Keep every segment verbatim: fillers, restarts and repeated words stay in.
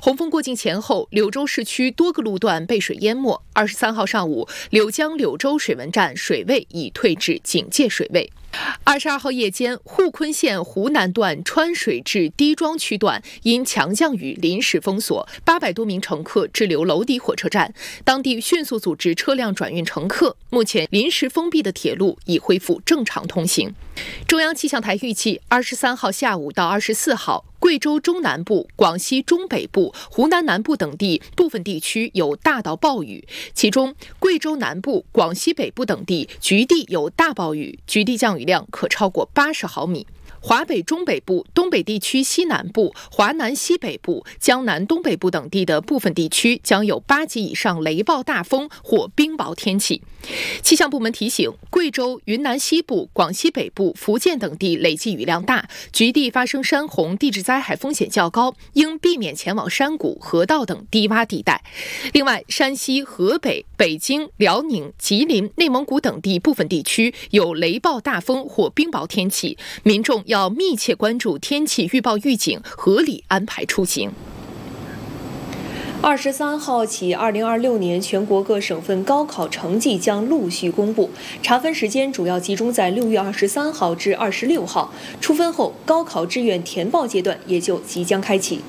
洪峰过境前后，柳州市区多个路段被水淹没。二十三号上午，柳江柳州水文站水位已退至警戒水位。二十二号夜间，沪昆线湖南段川水至低庄区段因强降雨临时封锁，八百多名乘客滞留娄底火车站，当地迅速组织车辆转运乘客。目前，临时封闭的铁路已恢复正常通行。中央气象台预计，二十三号下午到二十四号。贵州中南部、广西中北部、湖南南部等地部分地区有大到暴雨，其中贵州南部、广西北部等地局地有大暴雨，局地降雨量可超过八十毫米。华北中北部、东北地区西南部、华南西北部、江南东北部等地的部分地区将有八级以上雷暴大风或冰雹天气。气象部门提醒，贵州、云南西部、广西北部、福建等地累计雨量大，局地发生山洪、地质灾害风险较高，应避免前往山谷、河道等低洼地带。另外，山西、河北、北京、辽宁、吉林、内蒙古等地部分地区有雷暴大风或冰雹天气，民众要要密切关注天气预报预警，合理安排出行。 二十三号起，二零二六年全国各省份高考成绩将陆续公布，查分时间主要集中在六月二十三号至二十六号。出分后，高考志愿填报阶段也就即将开启。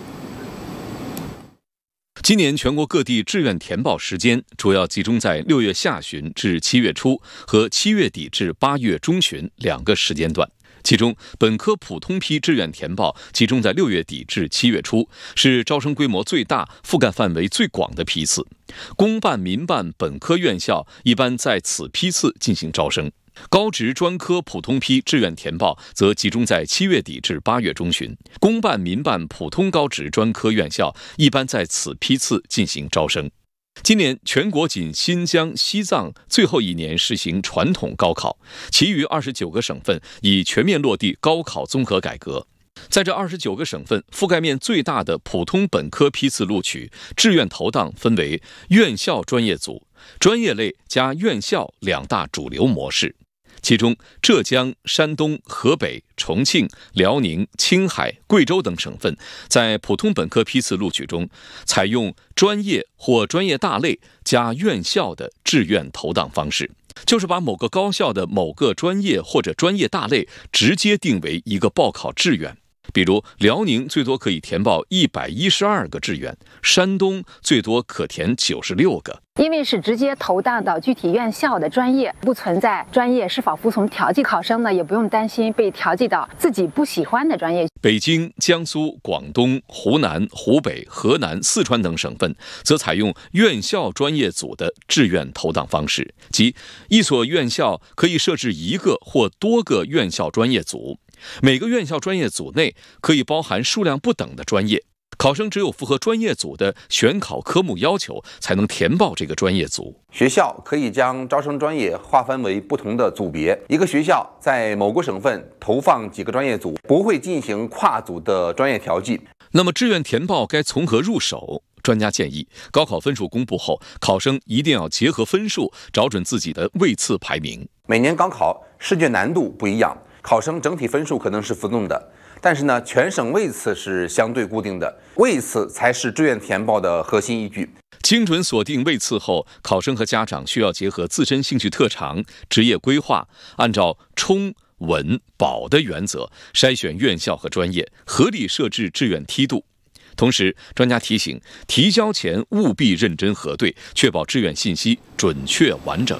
今年全国各地志愿填报时间主要集中在六月下旬至七月初和七月底至八月中旬两个时间段。其中，本科普通批志愿填报集中在六月底至七月初，是招生规模最大、覆盖范围最广的批次。公办、民办本科院校一般在此批次进行招生。高职专科普通批志愿填报则集中在七月底至八月中旬，公办、民办普通高职专科院校一般在此批次进行招生。今年全国仅新疆、西藏最后一年实行传统高考，其余二十九个省份已全面落地高考综合改革。在这二十九个省份，覆盖面最大的普通本科批次录取，志愿投档分为院校专业组、专业类加院校两大主流模式。其中，浙江、山东、河北、重庆、辽宁、青海、贵州等省份在普通本科批次录取中，采用专业或专业大类加院校的志愿投档方式，就是把某个高校的某个专业或者专业大类直接定为一个报考志愿。比如，辽宁最多可以填报一百一十二个志愿，山东最多可填九十六个。 因为是直接投档到具体院校的专业，不存在专业是否服从调剂，考生呢也不用担心被调剂到自己不喜欢的专业。 北京、江苏、广东、湖南、湖北、河南、四川等省份则采用院校专业组的志愿投档方式，即一所院校可以设置一个或多个院校专业组，每个院校专业组内可以包含数量不等的专业，考生只有符合专业组的选考科目要求，才能填报这个专业组。 学校可以将招生专业划分为不同的组别，一个学校在某个省份投放几个专业组，不会进行跨组的专业调剂。 那么志愿填报该从何入手？专家建议，高考分数公布后，考生一定要结合分数，找准自己的位次排名。 每年高考试卷难度不一样，考生整体分数可能是浮动的，但是呢，全省位次是相对固定的，位次才是志愿填报的核心依据。 精准锁定位次后，考生和家长需要结合自身兴趣特长、职业规划，按照冲、稳、保的原则筛选院校和专业，合理设置志愿梯度。同时，专家提醒，提交前务必认真核对，确保志愿信息准确完整。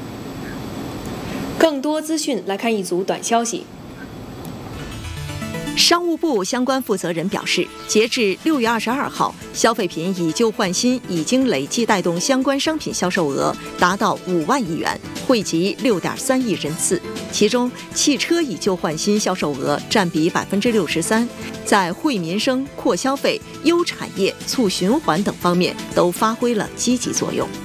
更多资讯来看一组短消息。 商务部相关负责人表示，截至六月二十二号，消费品以旧换新已经累计带动相关商品销售额达到五万亿元，惠及六点三亿人次。其中，汽车以旧换新销售额占比百分之六十三，在惠民生、扩消费、优产业、促循环等方面都发挥了积极作用。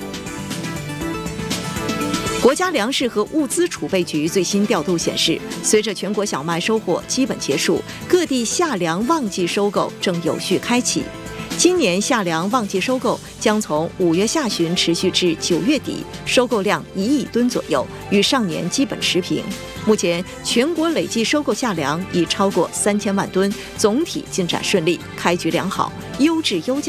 国家粮食和物资储备局最新调度显示，随着全国小麦收获基本结束，各地夏粮旺季收购正有序开启。今年夏粮旺季收购将从五月下旬持续至九月底，收购量一亿吨左右，与上年基本持平。目前全国累计收购夏粮已超过三千万吨，总体进展顺利，开局良好，优质优价